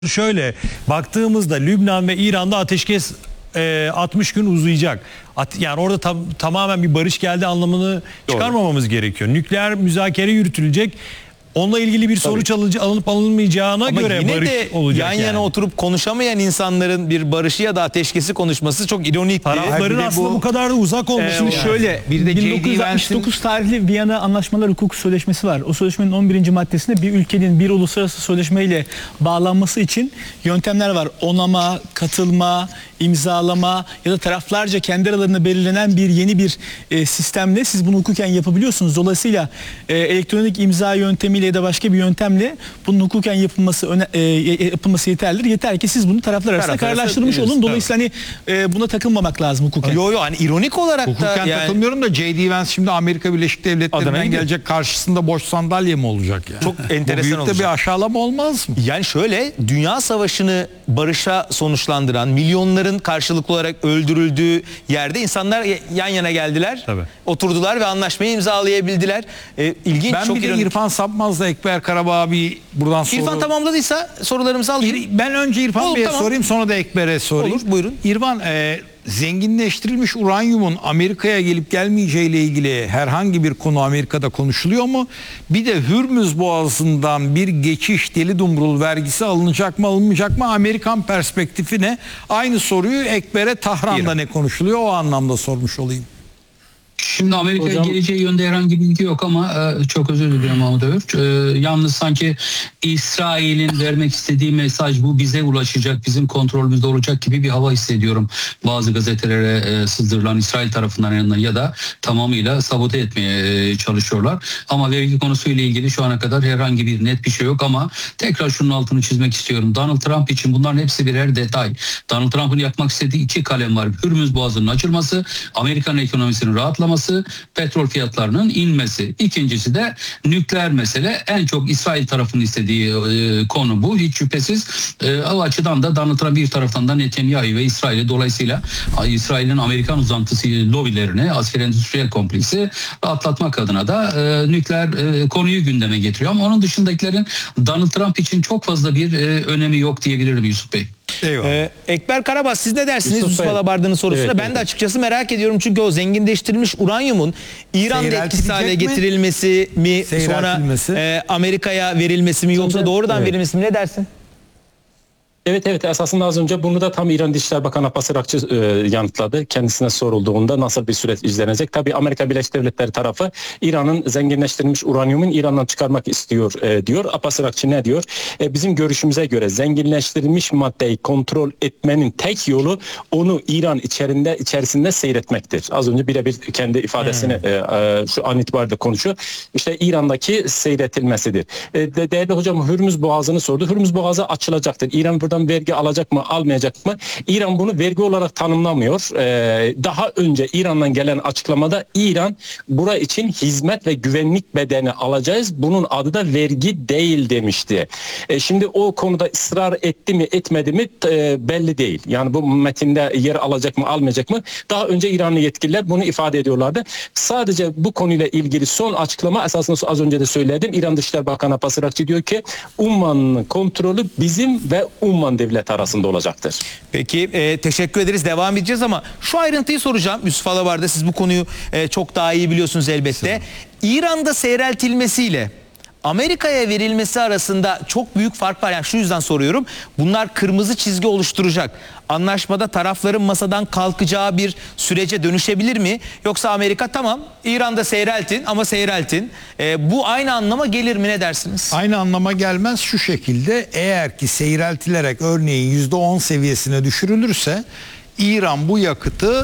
Şöyle baktığımızda Lübnan ve İran'da ateşkes 60 gün uzayacak. Yani orada tamamen bir barış geldi anlamını çıkarmamamız gerekiyor. Nükleer müzakere yürütülecek. Onunla ilgili bir sonuç alınıp alınmayacağına ama göre yine barış de olacak. yan yana oturup konuşamayan insanların bir barışı ya da ateşkesi konuşması çok ironik. Tarafların aslında bu kadar da uzak olması. Şimdi şöyle, bir de 1969 tarihli Viyana Anlaşmalar Hukuku Sözleşmesi var. O sözleşmenin 11. maddesinde bir ülkenin bir uluslararası sözleşmeyle bağlanması için yöntemler var. Onama, katılma, imzalama ya da taraflarca kendi aralarında belirlenen yeni bir sistemle siz bunu hukuken yapabiliyorsunuz. Dolayısıyla elektronik imza yöntemiyle ya da başka bir yöntemle bunun hukuken yapılması yeterlidir. Yeter ki siz bunu taraflar arasında kararlaştırmış olun. Dolayısıyla hani buna takılmamak lazım hukuken. Hani ironik olarak hukuken da takılmıyorum da J.D. Vance şimdi Amerika Birleşik Devletleri'nden gelecek, karşısında boş sandalye mi olacak yani? Çok enteresan olacak. Bu büyük de bir aşağılama olmaz mı? Yani şöyle, dünya savaşını barışa sonuçlandıran, milyonların karşılıklı olarak öldürüldüğü yerde insanlar yan yana geldiler. Tabii. Oturdular ve anlaşmayı imzalayabildiler. İlginç, Ben çok bir de ironik. İrfan Sapmaz'la Ekber Karabağ abi buradan soru... İrfan tamamladıysa sorularımızı alayım. Ben önce İrfan Bey'e sorayım, sonra da Ekber'e sorayım. Olur, buyurun. İrfan, zenginleştirilmiş uranyumun Amerika'ya gelip gelmeyeceğiyle ilgili herhangi bir konu Amerika'da konuşuluyor mu? Bir de Hürmüz Boğazı'ndan bir geçiş deli dumrul vergisi alınacak mı alınmayacak mı? Amerikan perspektifi ne? Aynı soruyu Ekber'e Tahran'da ne konuşuluyor, o anlamda sormuş olayım. Şimdi Amerika'ya geleceği yönde herhangi bir bilgi yok ama çok özür diliyorum Mahmut Övür. Yalnız sanki İsrail'in vermek istediği mesaj bu, bize ulaşacak, bizim kontrolümüzde olacak gibi bir hava hissediyorum. Bazı gazetelere sızdırılan İsrail tarafından ya da tamamıyla sabote etmeye çalışıyorlar. Ama vergi konusuyla ilgili şu ana kadar herhangi bir net bir şey yok ama tekrar şunun altını çizmek istiyorum. Donald Trump için bunların hepsi birer detay. Donald Trump'ın yapmak istediği iki kalem var. Hürmüz Boğazı'nın açılması, Amerikan ekonomisinin rahatlaması, petrol fiyatlarının inmesi. İkincisi de nükleer mesele. En çok İsrail tarafının istediği konu bu. Hiç şüphesiz o açıdan da Donald Trump bir taraftan da Netanyahu ve İsrail'i, dolayısıyla İsrail'in Amerikan uzantısı lobilerini, askeri endüstriyel kompleksi rahatlatmak adına da nükleer konuyu gündeme getiriyor. Ama onun dışındakilerin Donald Trump için çok fazla bir önemi yok diyebilirim Yusuf Bey. Ekber Karabağ, siz ne dersiniz Yusuf Alabarda'nın sorusuna? Evet, ben de açıkçası merak ediyorum, çünkü o zenginleştirilmiş uranyumun İran'da etkisiz hale getirilmesi mi, sonra Amerika'ya verilmesi mi, yoksa doğrudan verilmesi mi, ne dersin? Evet, esasında az önce bunu da tam İran Dışişleri Bakanı Abbas Irakçı yanıtladı. Kendisine sorulduğunda nasıl bir süreç izlenecek? Tabii Amerika Birleşik Devletleri tarafı İran'ın zenginleştirilmiş uranyumun İran'dan çıkarmak istiyor diyor. Abbas Irakçı ne diyor? Bizim görüşümüze göre zenginleştirilmiş maddeyi kontrol etmenin tek yolu onu İran içerisinde seyretmektir. Az önce birebir kendi ifadesini şu an itibariyle konuşuyor. İşte İran'daki seyretilmesidir. Değerli hocam Hürmüz Boğazı'nı sordu. Hürmüz Boğazı açılacaktır. İran buradan vergi alacak mı, almayacak mı? İran bunu vergi olarak tanımlamıyor. Daha önce İran'dan gelen açıklamada İran bura için hizmet ve güvenlik bedeni alacağız, bunun adı da vergi değil demişti. Şimdi o konuda ısrar etti mi etmedi mi belli değil. Yani bu metinde yer alacak mı almayacak mı? Daha önce İranlı yetkililer bunu ifade ediyorlardı. Sadece bu konuyla ilgili son açıklama, esasında az önce de söyledim. İran Dışişleri Bakanı Abbas Irakçı diyor ki Umman'ın kontrolü bizim ve Umman devlet arasında olacaktır. Peki, teşekkür ederiz. Devam edeceğiz ama şu ayrıntıyı soracağım. Yusuf Alabarda, siz bu konuyu çok daha iyi biliyorsunuz elbette. İran'da seyreltilmesiyle Amerika'ya verilmesi arasında çok büyük fark var. Yani şu yüzden soruyorum. Bunlar kırmızı çizgi oluşturacak. Anlaşmada tarafların masadan kalkacağı bir sürece dönüşebilir mi? Yoksa Amerika tamam İran'da seyreltin ama seyreltin. Bu aynı anlama gelir mi, ne dersiniz? Aynı anlama gelmez şu şekilde: eğer ki seyreltilerek örneğin %10 seviyesine düşürülürse İran bu yakıtı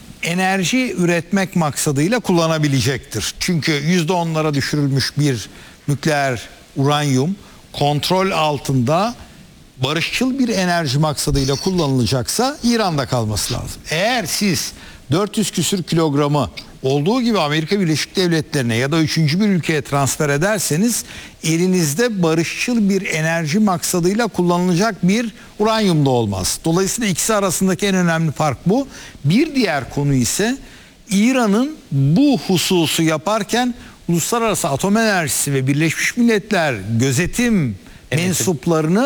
enerji üretmek maksadıyla kullanabilecektir. Çünkü %10'lara düşürülmüş bir nükleer uranyum kontrol altında barışçıl bir enerji maksadıyla kullanılacaksa İran'da kalması lazım. Eğer siz 400 küsür kilogramı olduğu gibi Amerika Birleşik Devletleri'ne ya da üçüncü bir ülkeye transfer ederseniz elinizde barışçıl bir enerji maksadıyla kullanılacak bir uranyum da olmaz. Dolayısıyla ikisi arasındaki en önemli fark bu. Bir diğer konu ise İran'ın bu hususu yaparken Uluslararası Atom Enerjisi ve Birleşmiş Milletler gözetim mensuplarını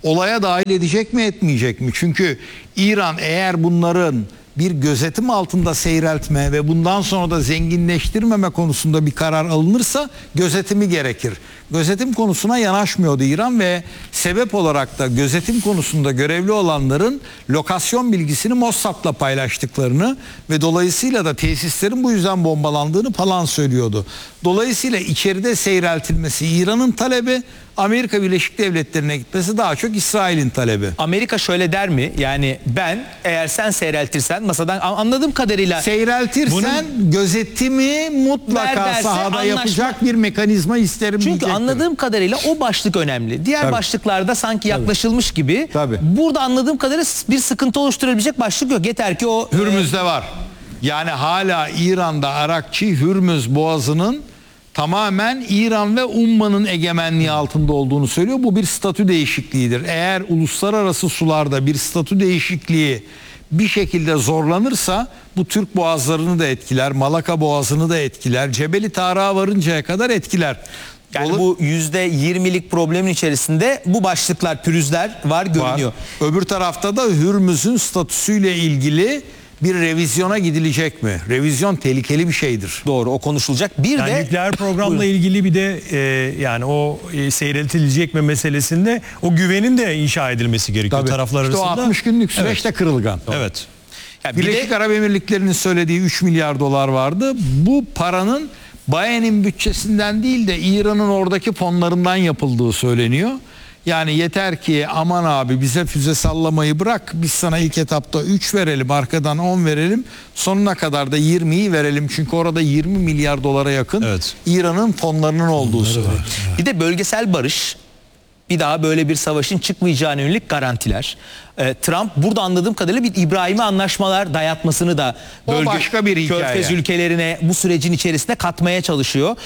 olaya dahil edecek mi etmeyecek mi? Çünkü İran eğer bunların bir gözetim altında seyreltme ve bundan sonra da zenginleştirmeme konusunda bir karar alınırsa gözetimi gerekir. Gözetim konusuna yanaşmıyordu İran ve sebep olarak da gözetim konusunda görevli olanların lokasyon bilgisini Mossad'la paylaştıklarını ve dolayısıyla da tesislerin bu yüzden bombalandığını falan söylüyordu. Dolayısıyla içeride seyreltilmesi İran'ın talebi, Amerika Birleşik Devletleri'ne gitmesi daha çok İsrail'in talebi. Amerika şöyle der mi? Yani ben eğer sen seyreltirsen masadan anladığım kadarıyla Seyreltirsen gözetimi mutlaka derse sahada anlaşma- yapacak bir mekanizma isterim çünkü diyecektir. anladığım kadarıyla o başlık önemli. Diğer Tabii. başlıklarda sanki yaklaşılmış gibi. Tabii. Burada anladığım kadarıyla bir sıkıntı oluşturabilecek başlık yok. Yeter ki o Hürmüz'de var. Yani hala İran'da Arakçı Hürmüz Boğazı'nın tamamen İran ve Umman'ın egemenliği altında olduğunu söylüyor. Bu bir statü değişikliğidir. Eğer uluslararası sularda bir statü değişikliği bir şekilde zorlanırsa bu Türk boğazlarını da etkiler, Malaka Boğazı'nı da etkiler, Cebeli Tarık'a varıncaya kadar etkiler. yani bu %20'lik problemin içerisinde bu başlıklar, pürüzler var görünüyor. Var. Öbür tarafta da Hürmüz'ün statüsüyle ilgili bir revizyona gidilecek mi? Revizyon tehlikeli bir şeydir. Doğru, o konuşulacak. Bir Yani de nükleer programla ilgili bir de yani o seyreltilecek mi meselesinde o güvenin de inşa edilmesi gerekiyor Tabii. taraflar İşte o arasında. 60 günlük süreçte kırılgan. Evet. ya bir Birleşik de Arap Emirlikleri'nin söylediği 3 milyar dolar vardı. Bu paranın Bayen'in bütçesinden değil de İran'ın oradaki fonlarından yapıldığı söyleniyor. Yani yeter ki aman abi bize füze sallamayı bırak, biz sana ilk etapta 3 verelim, arkadan 10 verelim, sonuna kadar da 20'yi verelim. Çünkü orada 20 milyar dolara yakın Evet. İran'ın fonlarının olduğu söyleniyor. bir de bölgesel barış, bir daha böyle bir savaşın çıkmayacağına yönelik garantiler. Trump burada anladığım kadarıyla bir İbrahim'i anlaşmalar dayatmasını da O başka bir hikaye. Körfez ülkelerine bu sürecin içerisinde katmaya çalışıyor.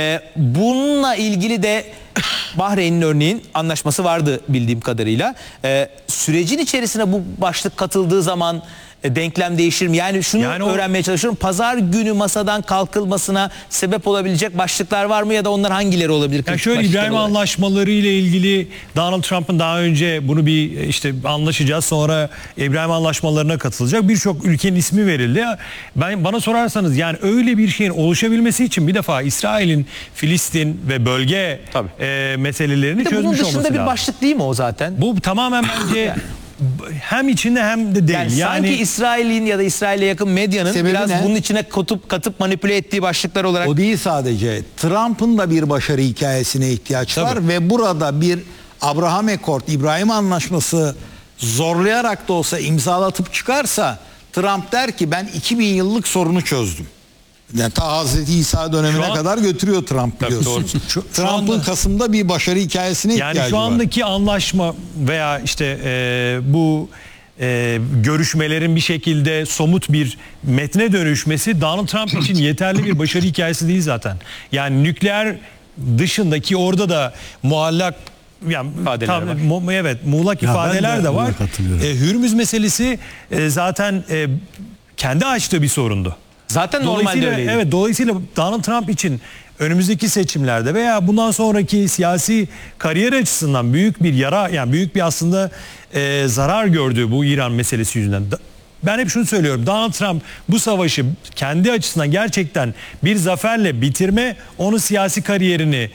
Bununla ilgili de Bahreyn'in örneğin anlaşması vardı bildiğim kadarıyla. Sürecin içerisine bu başlık katıldığı zaman denklem değişir mi? Yani şunu Yani o- öğrenmeye çalışıyorum. Pazar günü masadan kalkılmasına sebep olabilecek başlıklar var mı ya da onlar hangileri olabilir? Yani şöyle Başlıklar İbrahim olarak. anlaşmaları ile ilgili Donald Trump'ın daha önce bunu bir işte anlaşacağız, sonra İbrahim anlaşmalarına katılacak birçok ülkenin ismi verildi. Bana sorarsanız yani öyle bir şeyin oluşabilmesi için bir defa İsrail'in Filistin ve bölge meselelerini Bir de bunun çözmüş olması dışında bir lazım. başlık değil mi o zaten? Bu tamamen bence hem içinde hem de değil. Yani sanki İsrail'in ya da İsrail'e yakın medyanın Sebebi biraz ne? bunun içine katıp manipüle ettiği başlıklar olarak. O değil sadece. Trump'ın da bir başarı hikayesine ihtiyaç var ve burada bir Abraham Accord, İbrahim Anlaşması zorlayarak da olsa imzalatıp çıkarsa Trump der ki ben 2000 yıllık sorunu çözdüm. Yani ta Hazreti İsa dönemine Şu an- kadar götürüyor Trump biliyorsun. Şu Trump'ın anda- Kasım'da bir başarı hikayesine Yani ihtiyacı şu var. andaki anlaşma veya işte bu görüşmelerin bir şekilde somut bir metne dönüşmesi Donald Trump için yeterli bir başarı hikayesi değil zaten. Yani nükleer dışındaki orada da muallak yani İfadeler var. evet muğlak Ya ben ifadeler de de ona var. katılıyorum. Hürmüz meselesi zaten kendi açtığı bir sorundu. Zaten normalde Dolayısıyla öyleydi. evet, dolayısıyla Donald Trump için önümüzdeki seçimlerde veya bundan sonraki siyasi kariyer açısından büyük bir yara, yani büyük bir aslında zarar gördü bu İran meselesi yüzünden. Ben hep şunu söylüyorum. Donald Trump bu savaşı kendi açısından gerçekten bir zaferle bitirme, onun siyasi kariyerini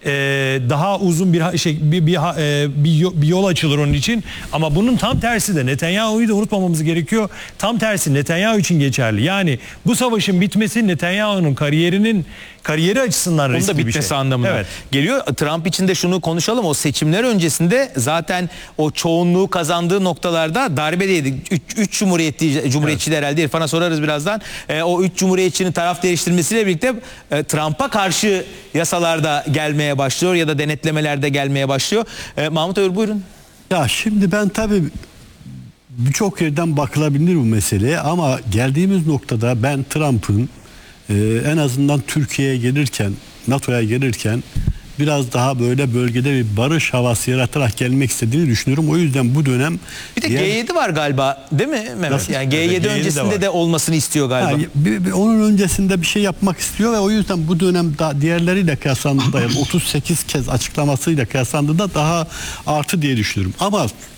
daha uzun bir yol açılır onun için. Ama bunun tam tersi de Netanyahu'yu da unutmamamız gerekiyor. Tam tersi Netanyahu için geçerli. Yani bu savaşın bitmesi Netanyahu'nun kariyeri açısından Onun riskli da bir bitmesi şey. anlamına Evet. geliyor. Trump için de şunu konuşalım. O seçimler öncesinde zaten o çoğunluğu kazandığı noktalarda darbe değdi. 3 cumhuriyetçi herhalde İrfan'a sorarız birazdan. O 3 cumhuriyetçinin taraf değiştirmesiyle birlikte Trump'a karşı yasalarda gelmeye başlıyor ya da denetlemelerde gelmeye başlıyor. Mahmut Övür buyurun. Ya şimdi ben tabii birçok yerden bakılabilir bu meseleye ama geldiğimiz noktada ben Trump'ın en azından Türkiye'ye gelirken, NATO'ya gelirken biraz daha böyle bölgede bir barış havası yaratarak gelmek istediğini düşünüyorum. O yüzden bu dönem Bir de G7 var galiba değil mi Mehmet? Nasıl? Yani G7 G7 de öncesinde var. de olmasını istiyor galiba. yani onun öncesinde bir şey yapmak istiyor ve o yüzden bu dönem diğerleriyle kıyaslandığında yani 38 kez açıklamasıyla kıyaslandığında daha artı diye düşünüyorum. Ama